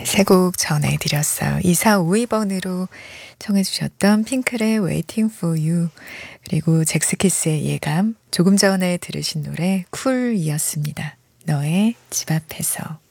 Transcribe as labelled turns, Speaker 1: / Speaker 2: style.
Speaker 1: 세 곡 전해드렸어요. 2452번으로 청해 주셨던 핑클의 Waiting for You 그리고 잭스키스의 예감 조금 전에 들으신 노래 쿨이었습니다. 너의 집 앞에서.